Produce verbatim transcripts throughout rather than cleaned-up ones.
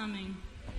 Amén.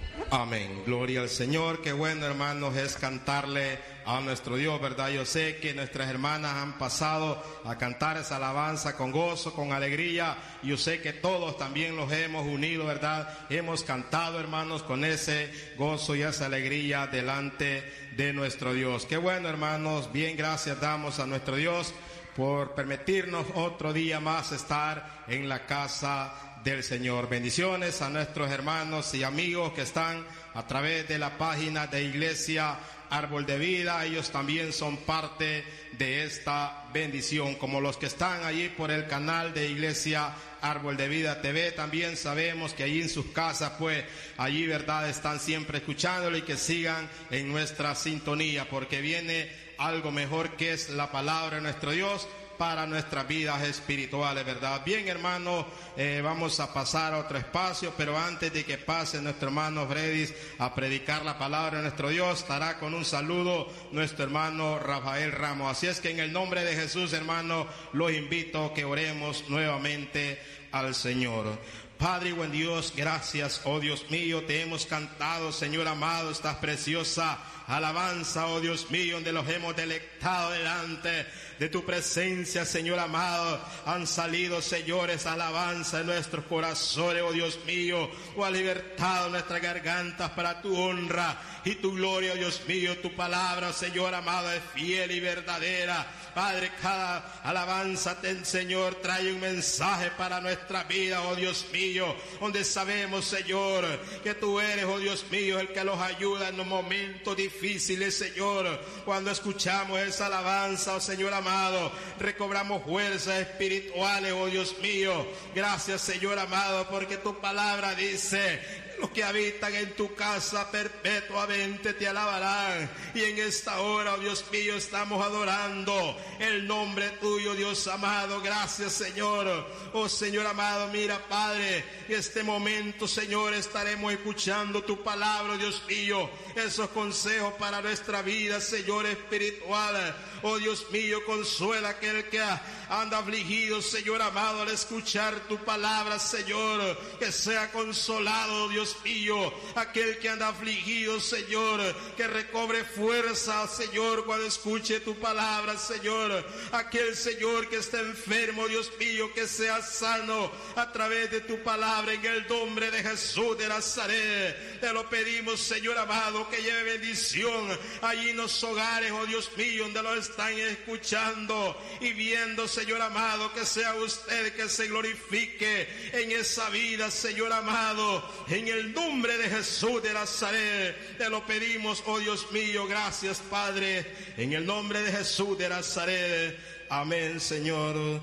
Amén. Gloria al Señor. Qué bueno, hermanos, es cantarle a nuestro Dios, ¿verdad? Yo sé que nuestras hermanas han pasado a cantar esa alabanza con gozo, con alegría. Yo sé que todos también los hemos unido, ¿verdad? Hemos cantado, hermanos, con ese gozo y esa alegría delante de nuestro Dios. Qué bueno, hermanos. Bien, gracias damos a nuestro Dios por permitirnos otro día más estar en la casa del Señor. Bendiciones a nuestros hermanos y amigos que están a través de la página de Iglesia Árbol de Vida. Ellos también son parte de esta bendición, como los que están allí por el canal de Iglesia Árbol de Vida T V. También sabemos que allí en sus casas, pues allí, verdad, están siempre escuchándolo, y que sigan en nuestra sintonía, porque viene algo mejor, que es la palabra de nuestro Dios para nuestras vidas espirituales, ¿verdad? Bien, hermano, eh, vamos a pasar a otro espacio, pero antes de que pase nuestro hermano Fredis a predicar la palabra de nuestro Dios, estará con un saludo nuestro hermano Rafael Ramos. Así es que en el nombre de Jesús, hermano, los invito a que oremos nuevamente al Señor. Padre y buen Dios, gracias, oh Dios mío, te hemos cantado, Señor amado, esta preciosa alabanza, oh Dios mío, donde los hemos deleitado delante de tu presencia, Señor amado. Han salido, señores, alabanza en nuestros corazones, oh Dios mío, o ha libertado nuestras gargantas para tu honra y tu gloria, oh Dios mío. Tu palabra, Señor amado, es fiel y verdadera. Padre, cada alabanza, ten, Señor, trae un mensaje para nuestra vida, oh Dios mío, donde sabemos, Señor, que tú eres, oh Dios mío, el que los ayuda en los momentos difíciles, Señor. Cuando escuchamos esa alabanza, oh Señor amado, recobramos fuerzas espirituales, oh Dios mío. Gracias, Señor amado, porque tu palabra dice: los que habitan en tu casa perpetuamente te alabarán. Y en esta hora, oh Dios mío, estamos adorando el nombre tuyo, Dios amado. Gracias, Señor. Oh Señor amado, mira, Padre, en este momento, Señor, estaremos escuchando tu palabra, Dios mío. Esos consejos para nuestra vida, Señor, espiritual. Oh Dios mío, consuela a aquel que anda afligido, Señor amado, al escuchar tu palabra, Señor. Que sea consolado, Dios mío, aquel que anda afligido, Señor, que recobre fuerza, Señor, cuando escuche tu palabra, Señor. Aquel, Señor, que está enfermo, Dios mío, que sea sano a través de tu palabra, en el nombre de Jesús de Nazaret. Te lo pedimos, Señor amado, que lleve bendición allí en los hogares, oh Dios mío, donde lo están escuchando y viendo, Señor amado. Que sea usted que se glorifique en esa vida, Señor amado, en el nombre de Jesús de Nazaret. Te lo pedimos, oh Dios mío. Gracias, Padre, en el nombre de Jesús de Nazaret. Amén, Señor,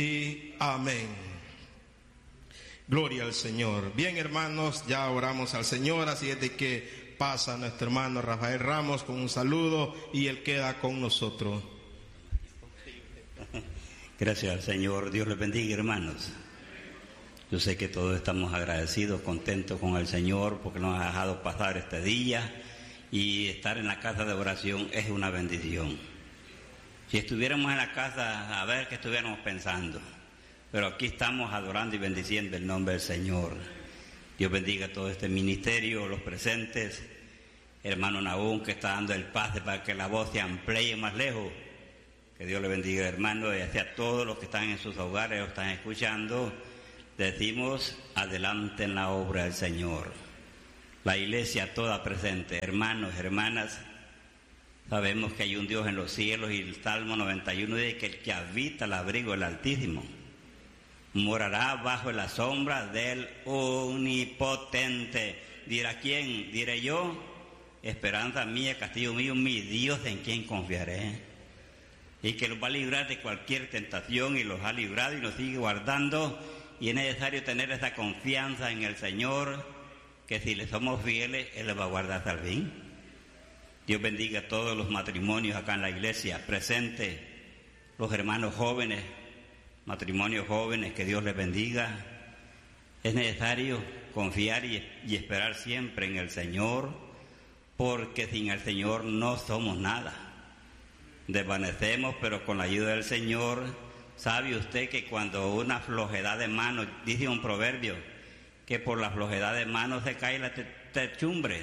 y amén. Gloria al Señor. Bien, hermanos, ya oramos al Señor, así es de que pasa nuestro hermano Rafael Ramos con un saludo y él queda con nosotros. Gracias al Señor. Dios les bendiga, hermanos. Yo sé que todos estamos agradecidos, contentos con el Señor, porque nos ha dejado pasar este día, y estar en la casa de oración es una bendición. Si estuviéramos en la casa, a ver qué estuviéramos pensando, pero aquí estamos adorando y bendiciendo el nombre del Señor. Dios bendiga todo este ministerio, los presentes, hermano Nahum, que está dando el pase para que la voz se amplíe más lejos. Que Dios le bendiga, hermano, y hacia todos los que están en sus hogares o están escuchando. Decimos, adelante en la obra del Señor. La iglesia toda presente, hermanos, hermanas, sabemos que hay un Dios en los cielos, y el Salmo noventa y uno dice que el que habita el abrigo del Altísimo morará bajo la sombra del Omnipotente. ¿Dirá quién? Diré yo, esperanza mía, castillo mío, mi Dios en quien confiaré. Y que los va a librar de cualquier tentación, y los ha librado y nos sigue guardando. Y es necesario tener esa confianza en el Señor, que si le somos fieles, Él les va a guardar hasta el fin. Dios bendiga a todos los matrimonios acá en la iglesia presente, los hermanos jóvenes, matrimonios jóvenes, que Dios les bendiga. Es necesario confiar y, y esperar siempre en el Señor, porque sin el Señor no somos nada. Desvanecemos, pero con la ayuda del Señor. ¿Sabe usted que cuando una flojedad de mano, dice un proverbio, que por la flojedad de manos se cae la te techumbre.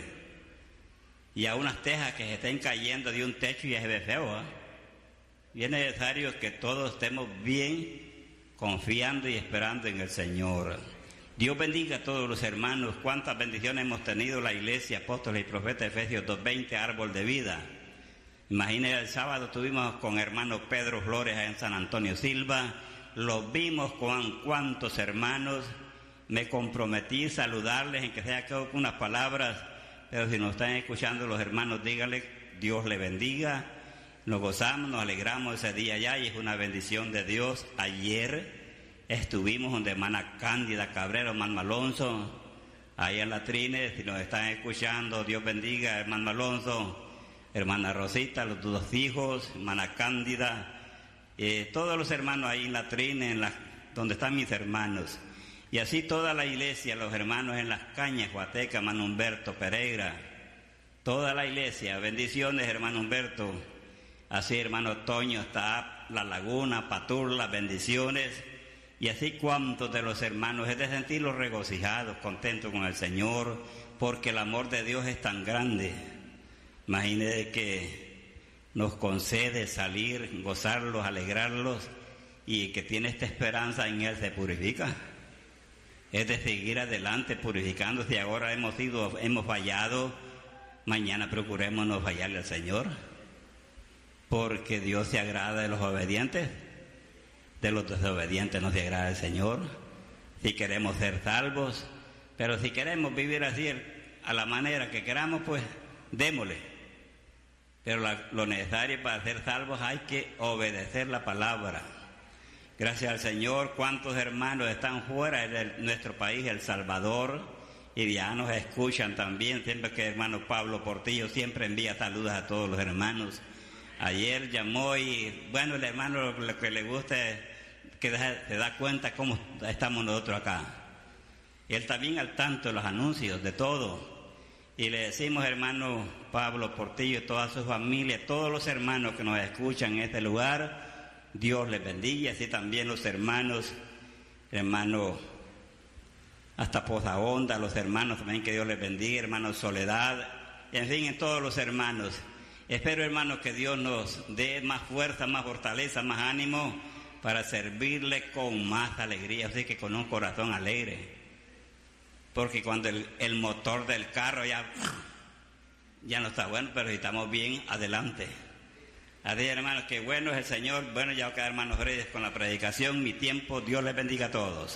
Y a unas tejas que se estén cayendo de un techo y es de feo, ¿eh? Y es necesario que todos estemos bien confiando y esperando en el Señor. Dios bendiga a todos los hermanos. Cuántas bendiciones hemos tenido la iglesia, apóstoles y profetas, Efesios dos veinte, árbol de vida. Imagínense, el sábado estuvimos con hermano Pedro Flores en San Antonio Silva, los vimos con cuántos hermanos. Me comprometí a saludarles, en que sea que unas palabras, pero si nos están escuchando los hermanos, díganle, Dios le bendiga. Nos gozamos, nos alegramos ese día ya y es una bendición de Dios. Ayer estuvimos donde hermana Cándida Cabrera, hermano Alonso, ahí en la Trine. Si nos están escuchando, Dios bendiga, hermano Alonso, hermana Rosita, los dos hijos, hermana Cándida, eh, todos los hermanos ahí en la Trine, en la, donde están mis hermanos. Y así toda la iglesia, los hermanos en Las Cañas, Huateca, hermano Humberto Pereira, toda la iglesia, bendiciones, hermano Humberto. Así, hermano Toño, está La Laguna, Paturla, bendiciones. Y así cuantos de los hermanos, es de sentirlos regocijados, contentos con el Señor, porque el amor de Dios es tan grande. Imagínense que nos concede salir, gozarlos, alegrarlos, y que tiene esta esperanza en Él se purifica. Es de seguir adelante purificándose. Ahora hemos ido, hemos fallado, mañana procuremos no fallarle al Señor, porque Dios se agrada de los obedientes, de los desobedientes no se agrada el Señor. Si queremos ser salvos, pero si queremos vivir así a la manera que queramos, pues démosle. Pero la, lo necesario para ser salvos hay que obedecer la palabra. Gracias al Señor, cuántos hermanos están fuera de nuestro país, El Salvador, y ya nos escuchan también. Siempre que el hermano Pablo Portillo siempre envía saludos a todos los hermanos. Ayer llamó y, bueno, el hermano lo que le gusta es que se da cuenta cómo estamos nosotros acá. Y él está bien al tanto de los anuncios, de todo. Y le decimos, hermano Pablo Portillo y toda su familia, todos los hermanos que nos escuchan en este lugar, Dios les bendiga. Así también los hermanos, hermano hasta Poza Honda, los hermanos también, que Dios les bendiga, hermano Soledad, en fin, en todos los hermanos. Espero, hermanos, que Dios nos dé más fuerza, más fortaleza, más ánimo para servirle con más alegría, así que con un corazón alegre. Porque cuando el, el motor del carro ya, ya no está bueno, pero si estamos bien, adelante. Así, hermanos, que bueno es el Señor. Bueno, ya voy a quedar, hermanos Reyes, con la predicación. Mi tiempo, Dios les bendiga a todos.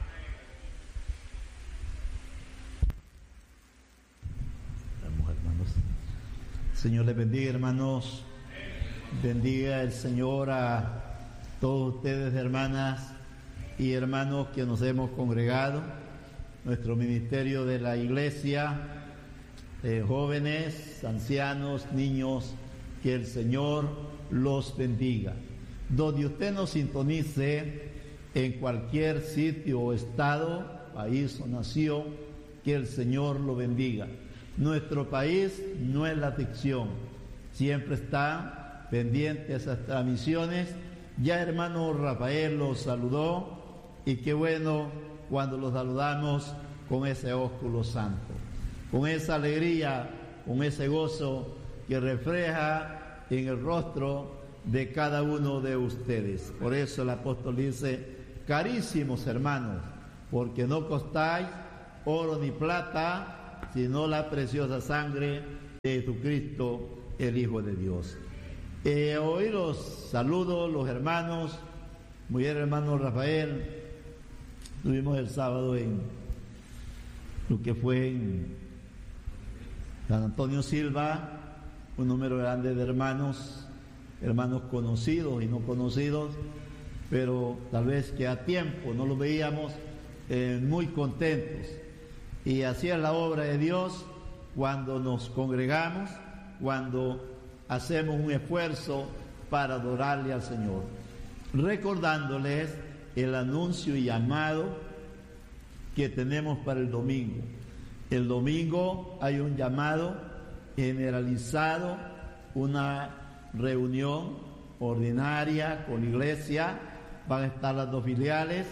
Señor les bendiga, hermanos. Bendiga el Señor a todos ustedes, hermanas y hermanos, que nos hemos congregado, nuestro ministerio de la iglesia, eh, jóvenes, ancianos, niños, que el Señor los bendiga. Donde usted nos sintonice, en cualquier sitio o estado, país o nación, que el Señor lo bendiga. Nuestro país no es la ficción, siempre está pendiente a esas transmisiones. Ya hermano Rafael los saludó, y qué bueno cuando los saludamos con ese ósculo santo, con esa alegría, con ese gozo que refleja en el rostro de cada uno de ustedes. Por eso el apóstol dice: carísimos hermanos, porque no costáis oro ni plata, sino la preciosa sangre de Jesucristo, el Hijo de Dios. Eh, hoy los saludo, los hermanos. Muy bien, hermano Rafael. Estuvimos el sábado en lo que fue en San Antonio Silva, un número grande de hermanos, hermanos conocidos y no conocidos, pero tal vez que a tiempo no los veíamos, eh, muy contentos. Y así es la obra de Dios cuando nos congregamos, cuando hacemos un esfuerzo para adorarle al Señor. Recordándoles el anuncio y llamado que tenemos para el domingo. El domingo hay un llamado generalizado, una reunión ordinaria con la iglesia. Van a estar las dos filiales,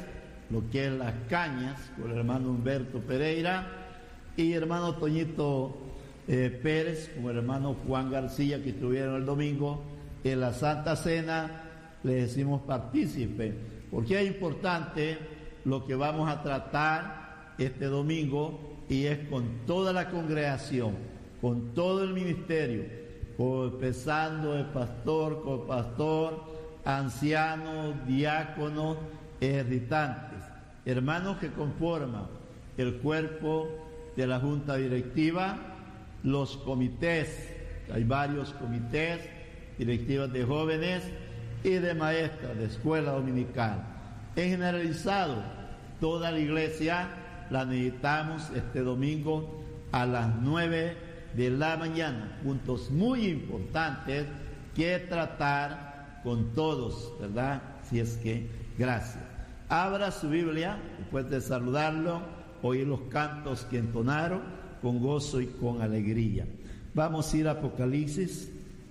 lo que es Las Cañas, con el hermano Humberto Pereira, y hermano Toñito eh, Pérez, con el hermano Juan García, que estuvieron el domingo en la Santa Cena. Les decimos partícipe, porque es importante lo que vamos a tratar este domingo, y es con toda la congregación, con todo el ministerio, empezando el pastor, copastor, ancianos, diáconos, ejercitantes, hermanos que conforman el cuerpo de la junta directiva, los comités, hay varios comités, directivas de jóvenes y de maestras de escuela dominical. En generalizado, toda la iglesia la necesitamos este domingo a las nueve de la mañana. Puntos muy importantes que tratar con todos, ¿verdad? Si es que, gracias. Abra su Biblia, después de saludarlo, oír los cantos que entonaron con gozo y con alegría. Vamos a ir a Apocalipsis.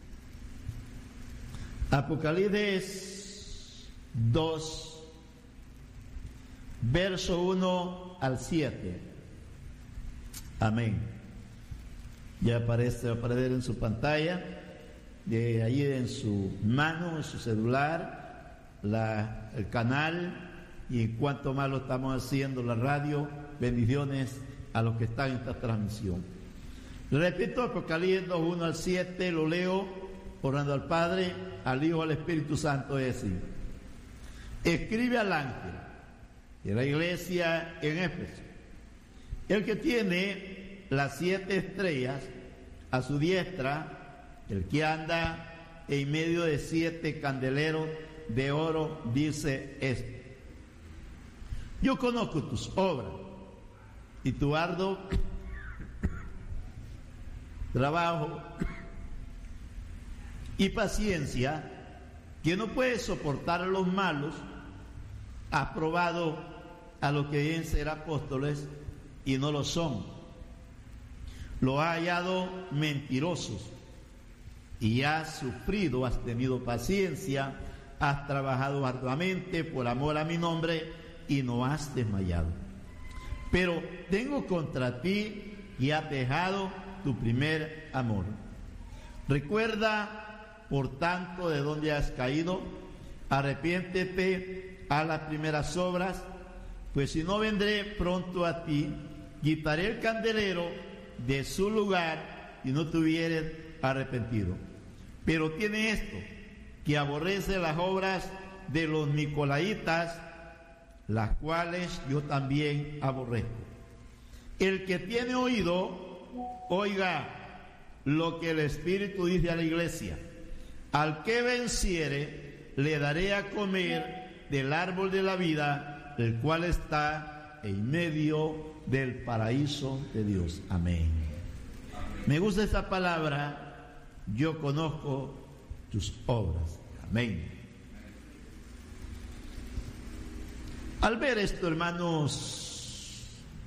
Apocalipsis dos, verso uno al siete. Amén. Ya aparece, va a aparecer en su pantalla, de ahí en su mano, en su celular, la, el canal, y en cuanto más lo estamos haciendo, la radio. Bendiciones a los que están en esta transmisión. Repito, Apocalipsis dos, uno al siete, lo leo orando al Padre, al Hijo, al Espíritu Santo, es así. Escribe al ángel de la iglesia en Éfeso, el que tiene las siete estrellas a su diestra, el que anda en medio de siete candeleros de oro, dice esto: yo conozco tus obras y tu arduo trabajo y paciencia, que no puedes soportar a los malos. Has probado a los que deben ser apóstoles y no lo son. Lo has hallado mentirosos y has sufrido, has tenido paciencia, has trabajado arduamente por amor a mi nombre y no has desmayado. Pero tengo contra ti que has dejado tu primer amor. Recuerda, por tanto, de dónde has caído, arrepiéntete, a las primeras obras, pues si no, vendré pronto a ti, quitaré el candelero de su lugar y no te hubieres arrepentido. Pero tiene esto, que aborrece las obras de los nicolaitas, las cuales yo también aborrezco. El que tiene oído, oiga lo que el Espíritu dice a la iglesia. Al que venciere, le daré a comer del árbol de la vida, el cual está en medio del paraíso de Dios. Amén. Me gusta esta palabra, yo conozco tus obras. Amén. Al ver esto, hermanos,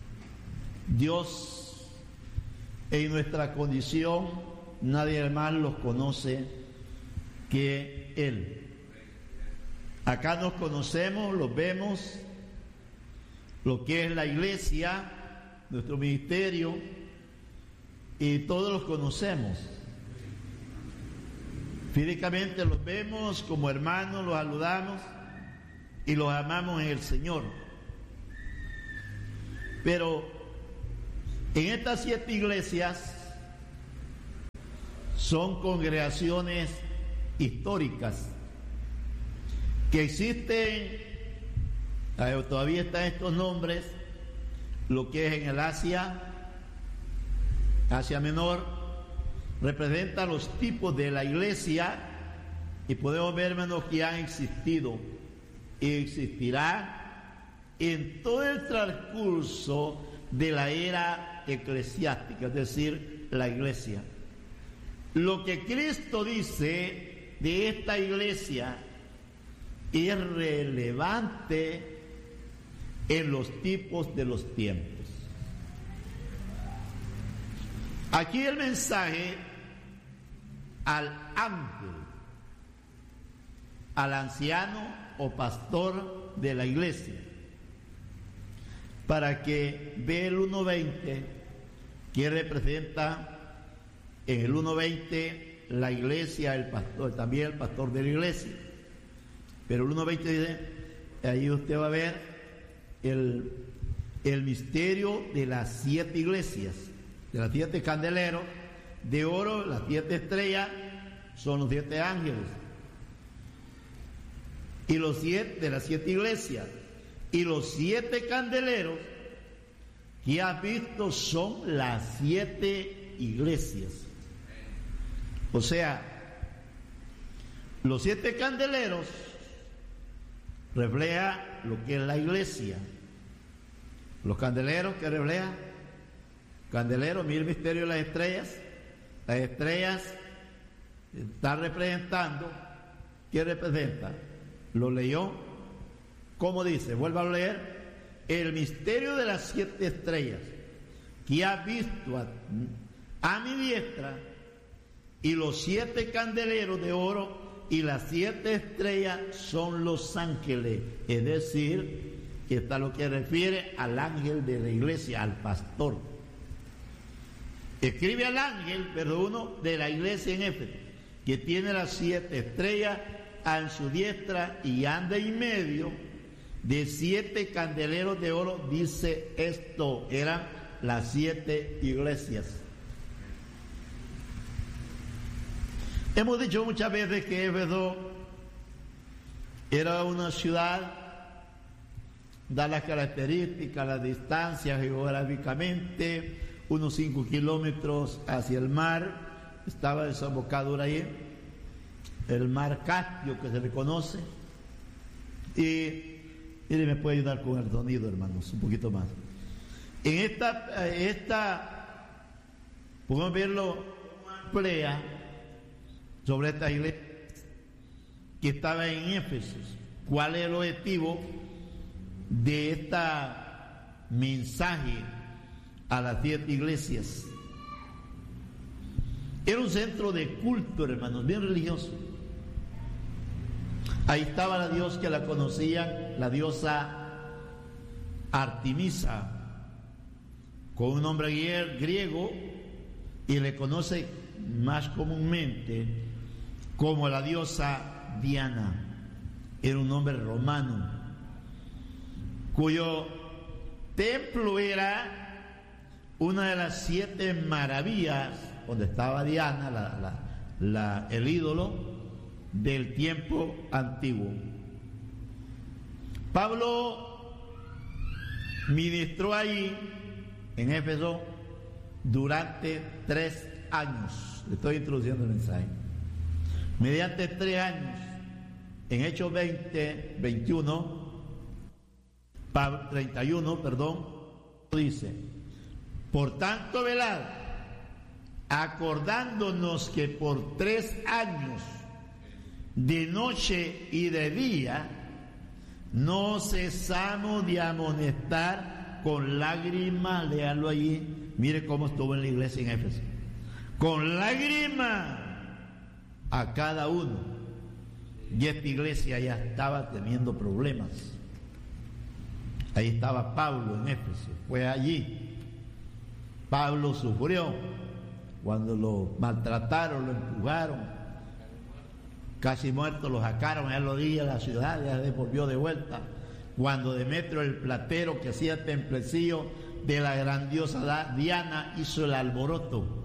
Dios en nuestra condición, nadie más los conoce que Él. Acá nos conocemos, los vemos, lo que es la iglesia, nuestro ministerio, y todos los conocemos. Físicamente los vemos como hermanos, los saludamos y los amamos en el Señor. Pero en estas siete iglesias son congregaciones históricas que existen, todavía están estos nombres, lo que es en el Asia, Asia Menor, representa los tipos de la iglesia, y podemos ver, hermanos, que han existido y existirá en todo el transcurso de la era eclesiástica, es decir, la iglesia. Lo que Cristo dice de esta iglesia es relevante en los tipos de los tiempos. Aquí el mensaje al ángel, al anciano o pastor de la iglesia, para que vea el uno veinte, que representa en el uno veinte la iglesia, el pastor, también el pastor de la iglesia. Pero el uno veinte dice, ahí usted va a ver el, el misterio de las siete iglesias, de las siete candeleros de oro, las siete estrellas son los siete ángeles, y los siete de las siete iglesias, y los siete candeleros que has visto son las siete iglesias. O sea, los siete candeleros refleja lo que es la iglesia. Los candeleros que reflejan, candeleros, mira el misterio de las estrellas. Las estrellas están representando, ¿qué representa? Lo leyó, ¿cómo dice? Vuelva a leer. El misterio de las siete estrellas que has visto a, a mi diestra, y los siete candeleros de oro y las siete estrellas son los ángeles. Es decir, que está lo que refiere al ángel de la iglesia, al pastor. Escribe al ángel, pero uno de la iglesia en Éfeso, que tiene las siete estrellas en su diestra y anda en medio de siete candeleros de oro. Dice esto, eran las siete iglesias. Hemos dicho muchas veces que Éfeso era una ciudad, da las características, las distancias geográficamente, unos cinco kilómetros hacia el mar, estaba desembocado ahí, el mar Caspio que se le conoce. Y mire, me puede ayudar con el sonido, hermanos, un poquito más. En esta, esta podemos verlo amplia sobre esta iglesia que estaba en Éfeso. ¿Cuál es el objetivo de este mensaje a las siete iglesias? Era un centro de culto, hermanos, bien religioso. Ahí estaba la diosa que la conocían, la diosa Artemisa, con un nombre griego, y le conoce más comúnmente como la diosa Diana. Era un nombre romano, cuyo templo era una de las siete maravillas, donde estaba Diana, la, la, la, el ídolo del tiempo antiguo. Pablo ministró ahí en Éfeso durante tres años. Le estoy introduciendo el mensaje. Mediante tres años, en Hechos veinte, veintiuno, treinta y uno, perdón, dice: por tanto, velad, acordándonos que por tres años, de noche y de día, no cesamos de amonestar con lágrimas. Léalo allí, mire cómo estuvo en la iglesia en Éfeso, con lágrimas a cada uno. Y esta iglesia ya estaba teniendo problemas. Ahí estaba Pablo en Éfeso, fue allí. Pablo sufrió cuando lo maltrataron, lo empujaron, casi muerto, lo sacaron a la orilla de la ciudad, ya se volvió de vuelta. Cuando Demetrio el platero, que hacía templecillo de la grandiosa Diana, hizo el alboroto.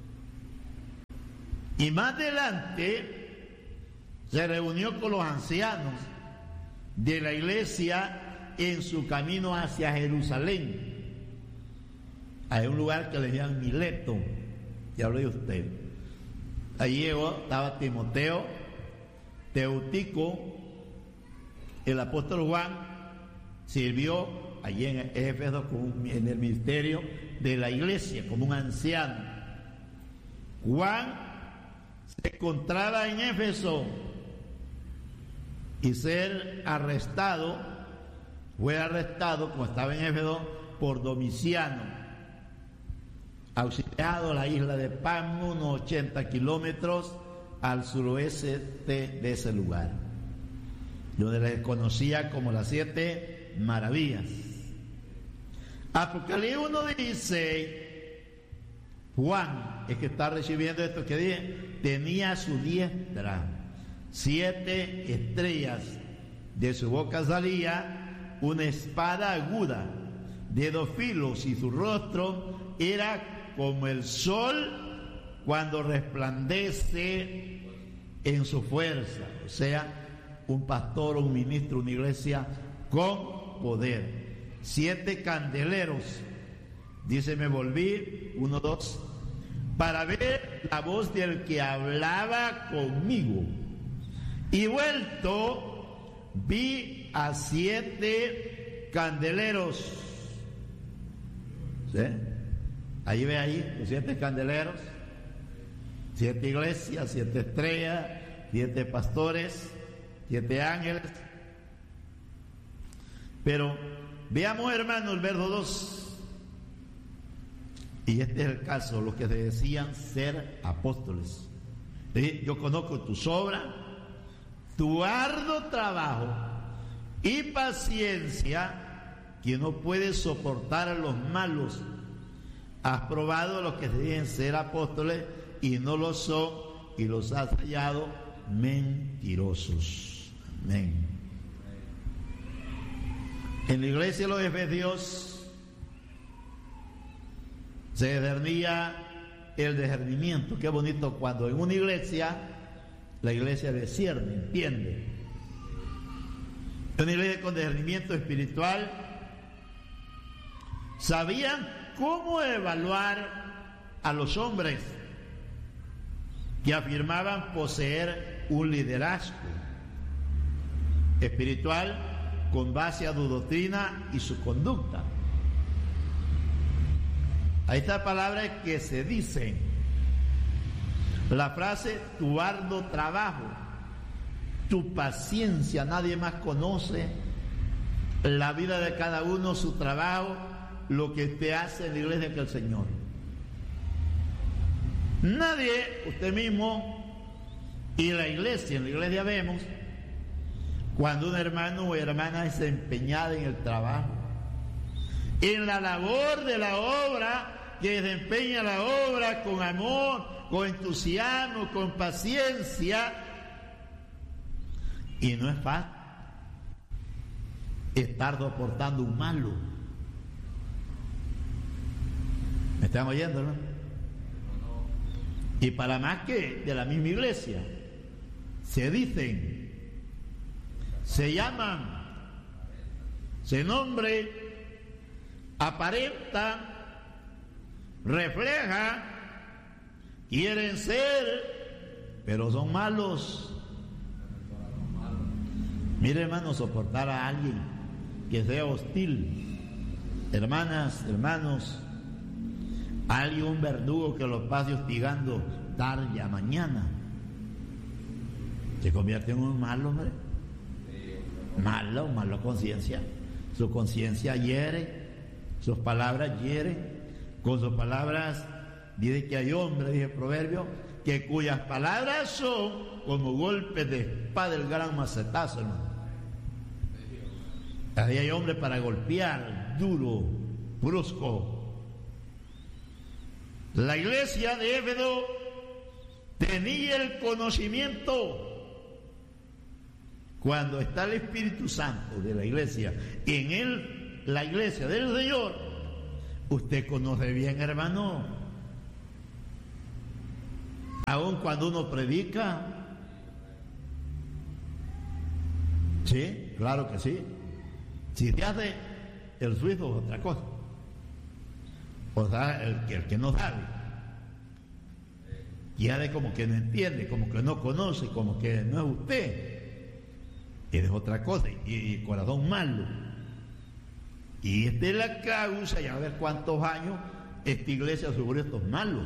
Y más adelante se reunió con los ancianos de la iglesia en su camino hacia Jerusalén. Hay un lugar que le llaman Mileto, ya hablé de usted. Allí llegó, estaba Timoteo, Teutico, el apóstol Juan sirvió allí en Éfeso en el ministerio de la iglesia como un anciano. Juan se encontraba en Éfeso y ser arrestado, fue arrestado como estaba en Éfeso por Domiciano, auxiliado a la isla de Patmos, unos ochenta kilómetros al suroeste de ese lugar, donde les conocía como las siete maravillas. Apocalipsis uno dice, Juan, es que está recibiendo esto que dije, tenía a su diestra siete estrellas, de su boca salía una espada aguda de dos filos y su rostro era como el sol cuando resplandece en su fuerza, o sea, un pastor, un ministro, una iglesia con poder. Siete candeleros, dice, me volví, uno, dos, para ver la voz del que hablaba conmigo. Y vuelto, vi a siete candeleros. ¿Sí? Ahí ve ahí, los siete candeleros, siete iglesias, siete estrellas, siete pastores, siete ángeles. Pero veamos, hermanos, el verso dos. Y este es el caso, los que se decían ser apóstoles. ¿Sí? Yo conozco tus obras, tu arduo trabajo y paciencia, que no puedes soportar a los malos. Has probado a los que se dicen ser apóstoles y no lo son, y los has hallado mentirosos. Amén. En la iglesia de los Efesios se discernía el discernimiento. Qué bonito cuando en una iglesia, la iglesia discierne, entiende. En una iglesia con discernimiento espiritual, sabían cómo evaluar a los hombres que afirmaban poseer un liderazgo espiritual con base a su doctrina y su conducta. Ahí está palabra que se dice, la frase tu arduo trabajo, tu paciencia. Nadie más conoce la vida de cada uno, su trabajo, lo que te hace en la iglesia que el Señor. Nadie, usted mismo y la iglesia, en la iglesia vemos cuando un hermano o hermana es empeñada en el trabajo, en la labor de la obra, que desempeña la obra con amor, con entusiasmo, con paciencia, y no es fácil estar soportando un malo. ¿Me están oyendo, no? Y para más que de la misma iglesia, se dicen, se llaman, se nombran, aparentan, reflejan, quieren ser, pero son malos. Mire, hermano, soportar a alguien que sea hostil, hermanas, hermanos, alguien, un verdugo que los pase hostigando tarde a mañana, se convierte en un malo, hombre. Malo, malo conciencia. Su conciencia hiere, sus palabras hieren. Con sus palabras, dice que hay hombres, dice el proverbio, que cuyas palabras son como golpes de espada del gran macetazo, hermano. Ahí hay hombres para golpear, duro, brusco. La iglesia de Éfeso tenía el conocimiento. Cuando está el Espíritu Santo de la iglesia en él, la iglesia del Señor, usted conoce bien, hermano. Aun cuando uno predica, sí, claro que sí. Si te hace el suizo es otra cosa. O sea, el, el que no sabe, y hace como que no entiende, como que no conoce, como que no es usted, es otra cosa, y, y corazón malo. Y esta es la causa, ya a ver cuántos años esta iglesia sufrió estos malos.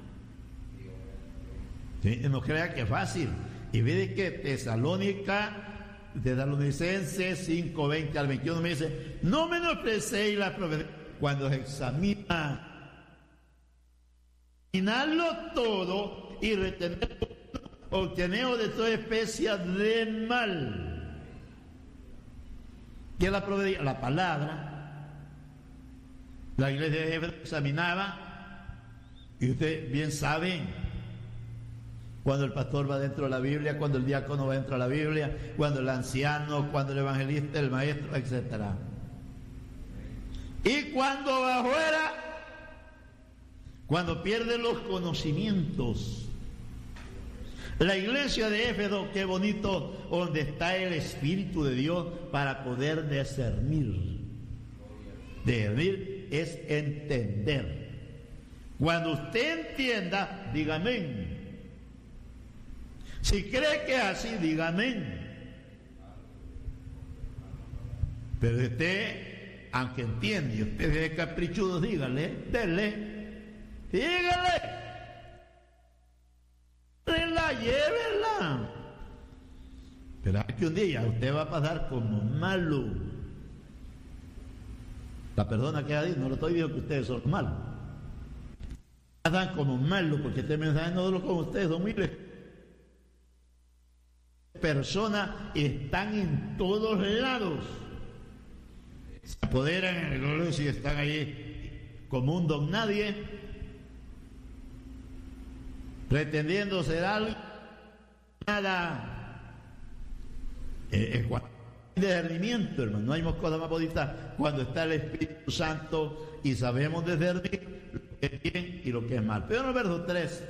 ¿Sí? No crea que es fácil. Y ve que Tesalónica, Tesalonicenses cinco, veinte al veintiuno me dice, no menosprecéis la profecía. Cuando se examina, examinarlo todo y retener, obtener de toda especie de mal. ¿Qué es la profecía? La palabra. La iglesia de Éfeso examinaba, y ustedes bien saben, cuando el pastor va dentro de la Biblia, cuando el diácono va dentro de la Biblia, cuando el anciano, cuando el evangelista, el maestro, etcétera. Y cuando va afuera, cuando pierde los conocimientos. La iglesia de Éfeso, qué bonito, donde está el Espíritu de Dios para poder discernir. Discernir es entender. Cuando usted entienda, diga amén. Si cree que es así, diga amén. Pero usted, aunque entiende, y usted es caprichudo, dígale, dele, dígale. La llévela. Pero hay que un día usted va a pasar como malo. La persona que ha dicho, no lo estoy diciendo que ustedes son malos. Pasan como malos porque este mensaje no lo como ustedes, son miles. Personas están en todos lados. Se apoderan en el glorio si están ahí como un don nadie, pretendiendo ser algo, nada. Eh, eh, discernimiento, hermano. No hay cosa más bonita cuando está el Espíritu Santo y sabemos discernir lo que es bien y lo que es mal. Pero en el verso tres,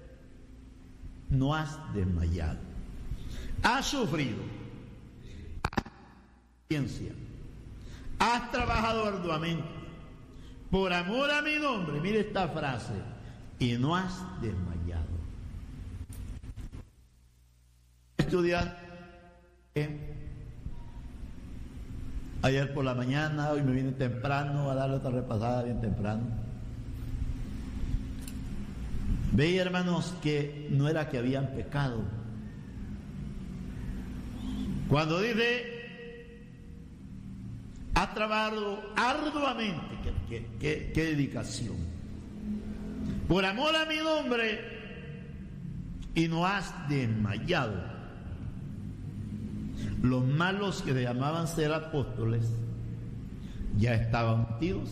no has desmayado, has sufrido, has ciencia, has trabajado arduamente por amor a mi nombre. Mire esta frase, y no has desmayado. Estudiar eh, ayer por la mañana, hoy me vine temprano a darle otra repasada bien temprano. Veía, hermanos, que no era que habían pecado. Cuando dice has trabajado arduamente, qué, qué, qué dedicación, por amor a mi nombre, y no has desmayado. Los malos que le llamaban ser apóstoles ya estaban metidos.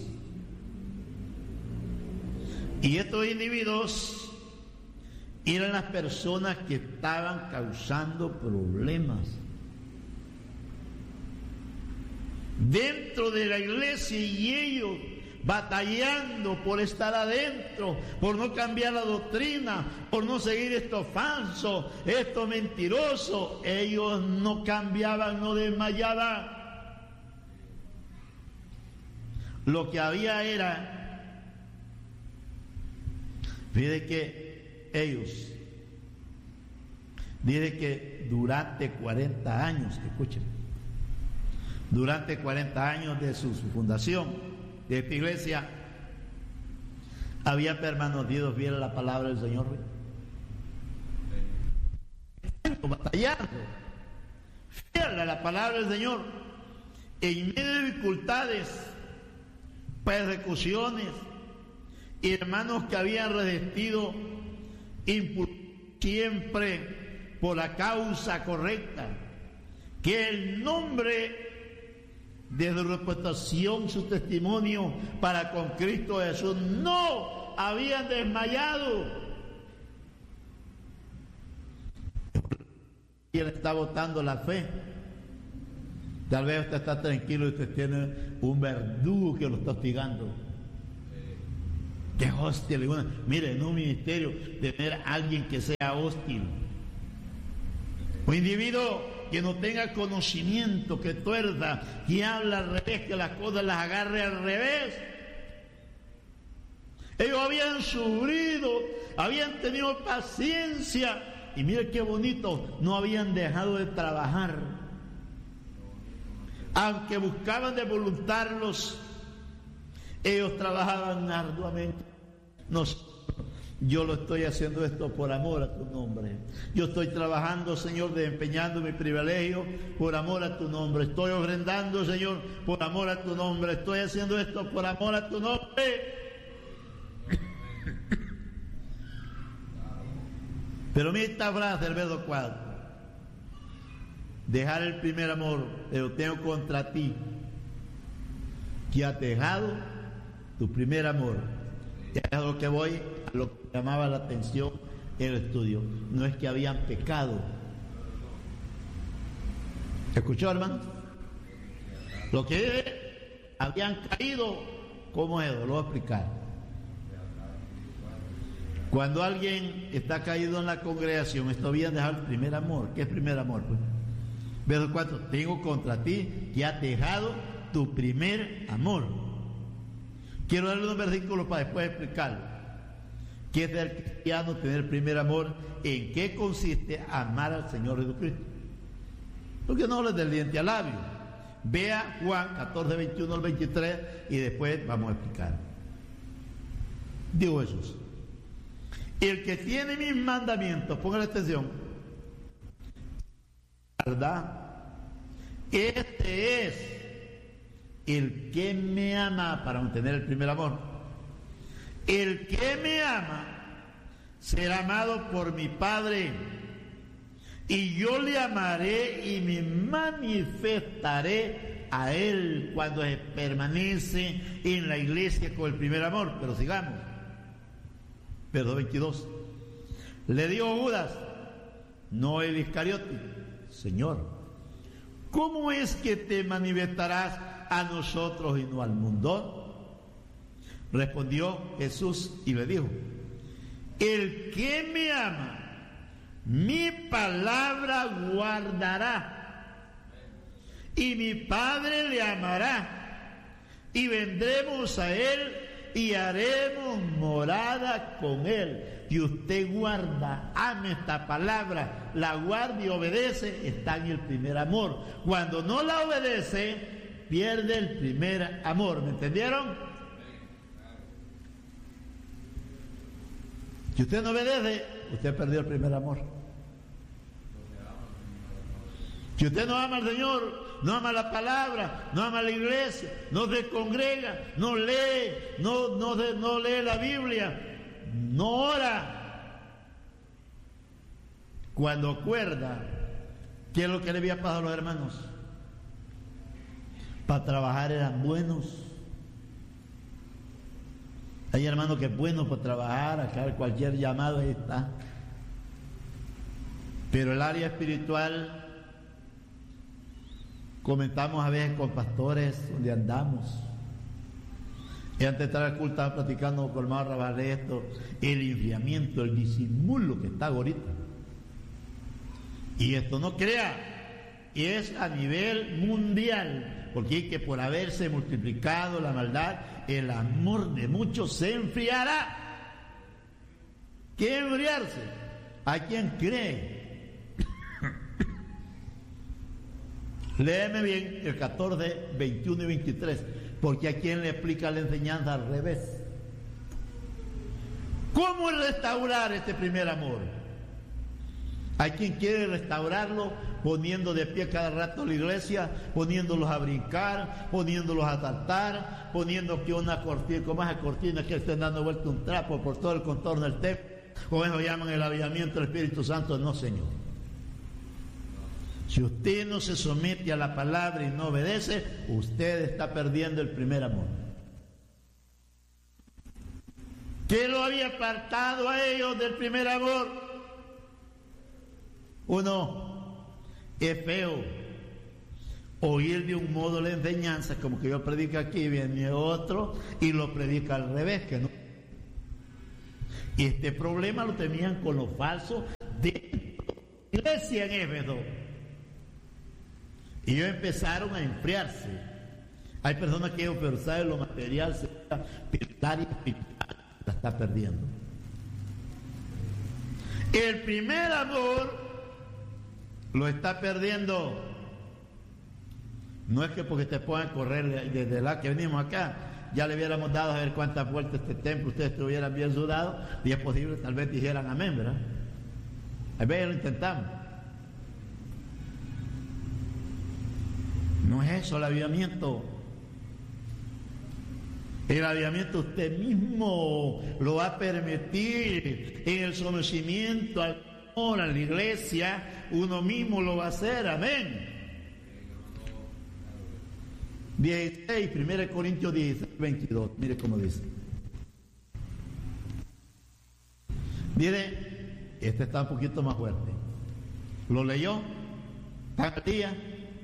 Y estos individuos eran las personas que estaban causando problemas dentro de la iglesia, y ellos batallando por estar adentro, por no cambiar la doctrina, por no seguir esto falso, esto mentiroso. Ellos no cambiaban, no desmayaban. Lo que había era, fíjate que ellos, dice que durante cuarenta años, escuchen, durante cuarenta años de su, su fundación, de esta iglesia, había permanecido fiel a la palabra del Señor, batallando, fiel a la palabra del Señor, en medio de dificultades, persecuciones, y hermanos que habían resistido siempre por la causa correcta, que el nombre de su reputación, su testimonio para con Cristo Jesús, no habían desmayado. Y él está botando la fe. Tal vez usted está tranquilo y usted tiene un verdugo que lo está hostigando. Qué hostil. Mire, en un ministerio, tener a alguien que sea hostil, un individuo que no tenga conocimiento, que tuerza, que habla al revés, que las cosas las agarre al revés. Ellos habían sufrido, habían tenido paciencia, y mire qué bonito, no habían dejado de trabajar. Aunque buscaban de voluntarlos, ellos trabajaban arduamente. Nos Yo lo estoy haciendo esto por amor a tu nombre. Yo estoy trabajando, Señor, desempeñando mi privilegio por amor a tu nombre. Estoy ofrendando, Señor, por amor a tu nombre. Estoy haciendo esto por amor a tu nombre. Pero mira esta frase del verso cuatro. Dejar el primer amor, pero tengo contra ti, que has dejado tu primer amor. Es a lo que voy, a lo que llamaba la atención el estudio. No es que habían pecado. ¿Escuchó, hermano? Lo que habían caído, ¿cómo es? Lo voy a explicar. Cuando alguien está caído en la congregación, esto había dejado el primer amor. ¿Qué es primer amor? Pues? Verso cuatro, tengo contra ti que has dejado tu primer amor. Quiero darle unos versículos para después explicarlo. ¿Qué es del cristiano tener primer amor? ¿En qué consiste amar al Señor Jesucristo? Porque no habla del diente al labio. Vea Juan catorce, veintiuno al veintitrés y después vamos a explicar. Digo Jesús, el que tiene mis mandamientos, pongan atención, ¿verdad? Este es el que me ama, para mantener el primer amor. El que me ama será amado por mi Padre, y yo le amaré y me manifestaré a él cuando permanece en la iglesia con el primer amor. Pero sigamos. Verso veintidós. Le dijo Judas, no el Iscariote, Señor, ¿cómo es que te manifestarás a nosotros y no al mundo? Respondió Jesús y le dijo, el que me ama, mi palabra guardará, y mi Padre le amará, y vendremos a él y haremos morada con él. Y usted guarda, ama esta palabra, la guarda y obedece, está en el primer amor. Cuando no la obedece, pierde el primer amor. ¿Me entendieron? Si usted no obedece, usted perdió el primer amor. Si usted no ama al Señor, no ama la palabra, no ama la iglesia, no se congrega, no lee, no, no, no lee la Biblia, no ora, cuando acuerda, ¿qué es lo que le había pasado a los hermanos? Para trabajar eran buenos. Hay hermanos que es bueno para trabajar, acá cualquier llamado ahí está. Pero el área espiritual, comentamos a veces con pastores donde andamos. Y antes de entrar al culto estaba platicando con el hermano Rabalé esto, el enfriamiento, el disimulo que está ahorita. Y esto no crea, es a nivel mundial, porque hay que por haberse multiplicado la maldad, el amor de muchos se enfriará. ¿Qué enfriarse? ¿A quién cree? Léeme bien el catorce, veintiuno y veintitrés, porque a quien le explica la enseñanza al revés. ¿Cómo restaurar este primer amor? Hay quien quiere restaurarlo poniendo de pie cada rato la iglesia, poniéndolos a brincar, poniéndolos a saltar, poniendo que una cortina, como esa cortina que estén dando vuelta un trapo por todo el contorno del templo, como eso llaman el avivamiento del Espíritu Santo. No, Señor. Si usted no se somete a la palabra y no obedece, usted está perdiendo el primer amor. ¿Qué lo había apartado a ellos del primer amor? Uno, es feo oír de un modo la enseñanza, como que yo predico aquí, viene otro y lo predica al revés, que no. Y este problema lo tenían con los falsos de la iglesia en Éfeso. Y ellos empezaron a enfriarse. Hay personas que ellos saben lo material, se la está perdiendo. El primer amor lo está perdiendo. No es que porque te puedan correr desde la que venimos acá, ya le hubiéramos dado a ver cuántas vueltas este templo, ustedes estuvieran bien sudados, y es posible, tal vez dijeran amén, ¿verdad? A veces lo intentamos. No es eso el avivamiento. El avivamiento usted mismo lo va a permitir en el sometimiento al amor, a la iglesia, uno mismo lo va a hacer, amén. dieciséis, primera Corintios dieciséis, veintidós. Mire cómo dice. Mire, este está un poquito más fuerte. ¿Lo leyó? ¿Está al día?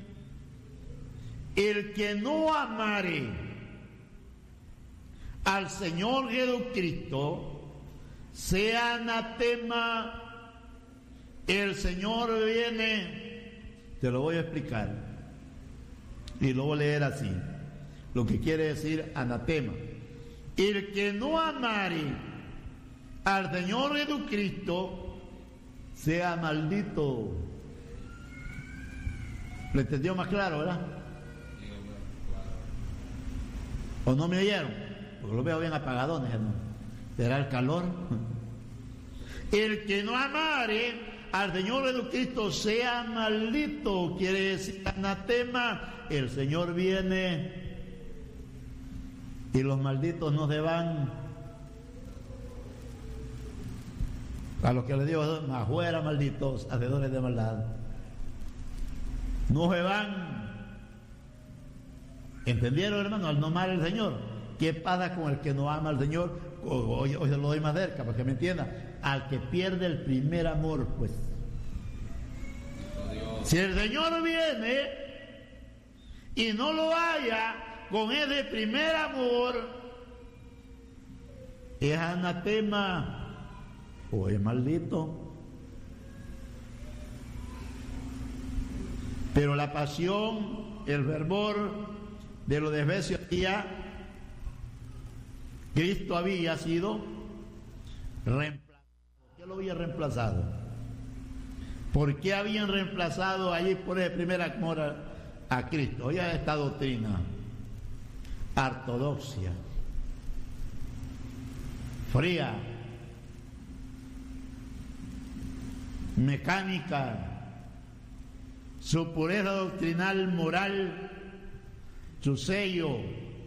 El que no amare al Señor Jesucristo, sea anatema. El Señor viene, te lo voy a explicar, y lo voy a leer así, lo que quiere decir anatema. El que no amare al Señor Jesucristo, sea maldito. ¿Lo entendió más claro, verdad? ¿O no me oyeron? Porque lo veo bien apagadones, hermano. ¿Será el calor? El que no amare al Señor Jesucristo, sea maldito. Quiere decir anatema. El Señor viene y los malditos no se van. A los que les digo, afuera malditos, hacedores de maldad, no se van. ¿Entendieron, hermano? Al no amar al Señor. ¿Qué pasa con el que no ama al Señor? Hoy, hoy se lo doy más cerca para que me entiendan. Al que pierde el primer amor, pues. Si el Señor viene y no lo haya con ese primer amor, es anatema o es maldito. Pero la pasión, el fervor de los de Efesios ya, Cristo había sido reemplazado. ¿Por qué lo había reemplazado? ¿Por qué habían reemplazado allí por el primer amor a, a Cristo? Oye, esta doctrina, ortodoxia, fría, mecánica, su pureza doctrinal, moral, su sello,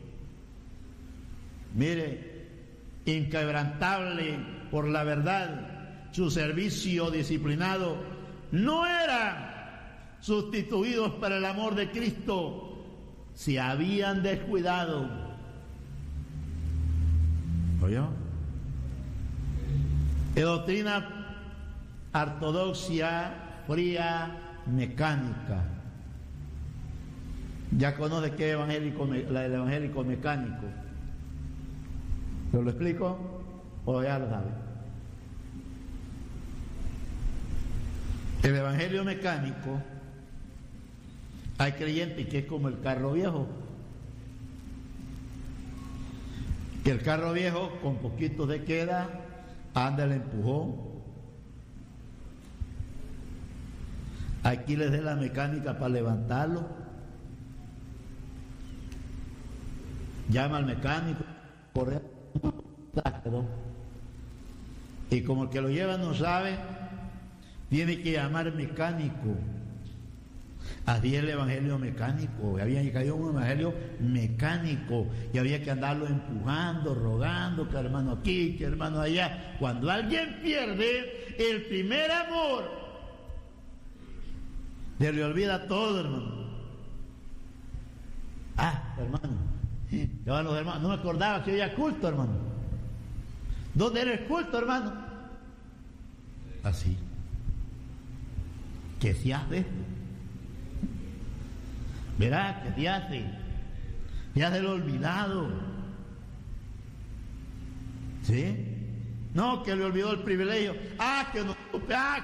mire, inquebrantable por la verdad, su servicio disciplinado, no eran sustituidos para el amor de Cristo. Se habían descuidado. ¿Oyó? Es doctrina ortodoxia, fría, mecánica. Ya conoce qué evangélico, la del evangélico mecánico. ¿Lo, lo explico? ¿O ya lo sabe? El evangelio mecánico, hay creyentes que es como el carro viejo. Que el carro viejo con poquito de queda anda el empujón. Aquí les dé la mecánica para levantarlo. Llama al mecánico, corre, y como el que lo lleva no sabe, tiene que llamar mecánico. Así es el evangelio mecánico. Había caído un evangelio mecánico y había que andarlo empujando, rogando, que hermano aquí, que hermano allá. Cuando alguien pierde el primer amor, se le olvida todo, hermano. Ah, hermano, yo, los hermanos, no me acordaba que había culto, hermano. ¿Dónde era el culto, hermano? Así. ¿Qué se hace? Verá, ¿qué se hace? Se hace el olvidado. ¿Sí? No, que le olvidó el privilegio. Ah, que no supe. Ah,